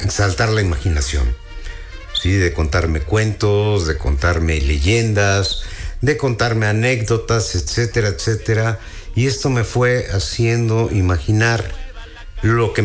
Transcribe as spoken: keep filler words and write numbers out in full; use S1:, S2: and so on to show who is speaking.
S1: saltar la imaginación, ¿sí? De contarme cuentos, de contarme leyendas, de contarme anécdotas, etcétera, etcétera. Y esto me fue haciendo imaginar lo que